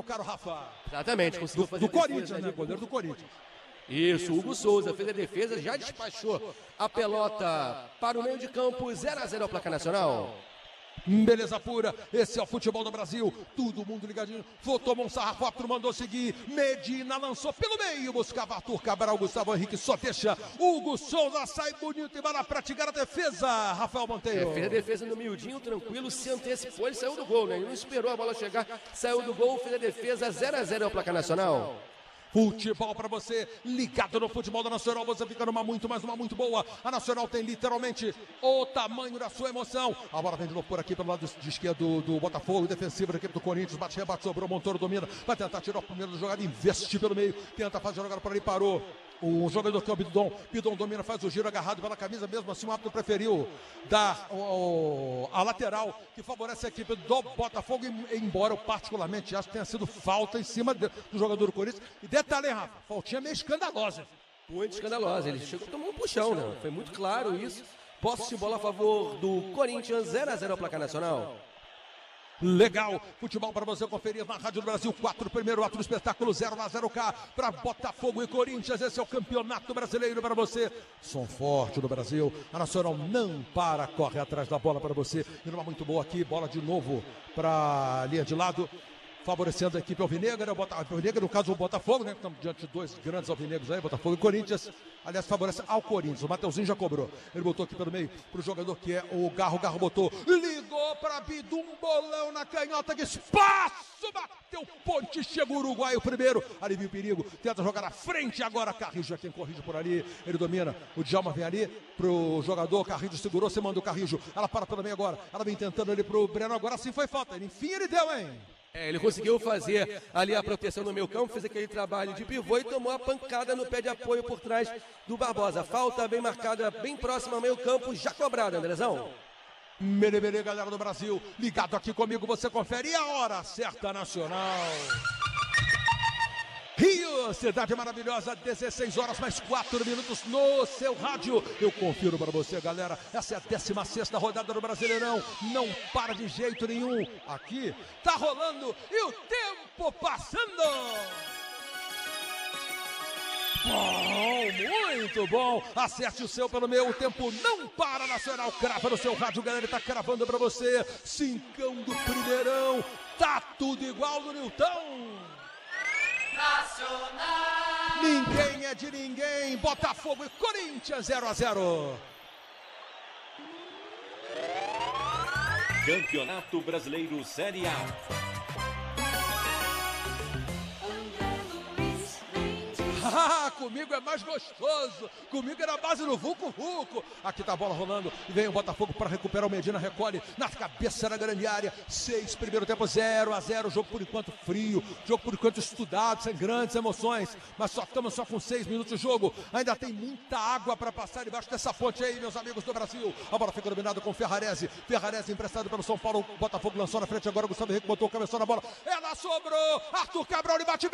meu caro Rafa. Exatamente, conseguiu fazer do Corinthians, né? Goleiro do Corinthians. Isso, Hugo Souza fez a defesa, já despachou a pelota para o meio de campo, 0-0 ao placar nacional. Beleza pura, esse é o futebol do Brasil, todo mundo ligadinho, tomou um sarrafo, Arthur mandou seguir, Medina lançou pelo meio, buscava Arthur Cabral, Gustavo Henrique só deixa, Hugo Souza sai bonito e vai lá praticar a defesa, Rafael Monteiro. Fez a defesa no miudinho, tranquilo, se antecipou, ele saiu do gol, né? Ele não esperou a bola chegar, saiu do gol, fez a defesa, 0-0 ao placar nacional. Futebol para você, ligado no futebol da Nacional, você fica numa muito boa. A Nacional tem literalmente o tamanho da sua emoção. A bola vem de novo por aqui pelo lado de esquerdo do Botafogo, defensivo da equipe do Corinthians, bate, rebate, sobrou, Montoro domina, vai tentar tirar o primeiro jogada, investe pelo meio, tenta fazer a jogada por ali, parou. O jogador que é o Bidon domina, faz o giro agarrado pela camisa, mesmo assim o árbitro preferiu dar a lateral, que favorece a equipe do Botafogo, embora eu particularmente acho que tenha sido falta em cima do jogador do Corinthians. E detalhe, hein, Rafa, faltinha meio escandalosa. Muito escandalosa, ele chegou a tomar um puxão, né? Foi muito claro isso. Posse de bola a favor do Corinthians, 0-0 ao placar nacional. Legal, futebol para você conferir na Rádio do Brasil, 4 primeiro ato do espetáculo, 0-0K para Botafogo e Corinthians, esse é o campeonato brasileiro para você, som forte do Brasil, a Nacional não para, corre atrás da bola para você, e numa muito boa aqui, bola de novo para a linha de lado, favorecendo a equipe alvinegra, no caso o Botafogo, né? Estamos diante de dois grandes alvinegros aí, Botafogo e Corinthians. Aliás, favorece ao Corinthians. O Mateuzinho já cobrou. Ele botou aqui pelo meio pro jogador que é o Garro. Garro botou, ligou para Bidum, bolão na canhota de espaço, bateu ponte, chega o Uruguai o primeiro. Alivia o perigo, tenta jogar na frente agora. Carrijo é quem corrige por ali. Ele domina. O Djalma vem ali pro jogador. Carrijo segurou, você manda o Carrijo. Ela para pelo meio agora. Ela vem tentando ali pro Breno. Agora sim foi falta. Enfim, ele deu, hein? Ele conseguiu fazer ali a proteção no meio campo, fez aquele trabalho de pivô e tomou a pancada no pé de apoio por trás do Barbosa. Falta bem marcada, bem próxima ao meio campo, já cobrada, Andrezão. Mele, galera do Brasil, ligado aqui comigo, você confere e a hora certa nacional. Rio, cidade maravilhosa, 16 horas mais 4 minutos no seu rádio. Eu confiro para você, galera. Essa é a 16ª rodada do Brasileirão. Não para de jeito nenhum. Aqui tá rolando e o tempo passando. Bom, muito bom. Acerte o seu pelo meu. O tempo não para, Nacional. Crava no seu rádio, galera. Ele tá cravando para você. Cincão do primeirão. Tá tudo igual no Nilton. Nacional! Ninguém é de ninguém. Botafogo e Corinthians 0-0. Campeonato Brasileiro Série A. Comigo é mais gostoso. Comigo é na base do Vucu. Aqui tá a bola rolando e vem o Botafogo para recuperar o Medina, recolhe na cabeça da grande área. 6, primeiro tempo, 0-0. Jogo por enquanto frio, jogo por enquanto estudado, sem grandes emoções, mas estamos só com 6 minutos de jogo. Ainda tem muita água para passar debaixo dessa ponte aí, meus amigos do Brasil. A bola fica dominada com Ferrarese emprestado pelo São Paulo. O Botafogo lançou na frente agora, o Gustavo Henrique botou o cabeção na bola, ela sobrou, Arthur Cabral, ele bate